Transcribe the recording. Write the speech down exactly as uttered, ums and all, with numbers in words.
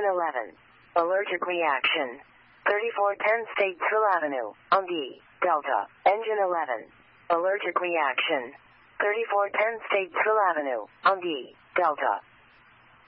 Engine eleven. Allergic reaction. thirty-four ten Statesville Avenue, on D, Delta. Engine eleven. Allergic reaction. thirty-four ten Statesville Avenue, on D, Delta.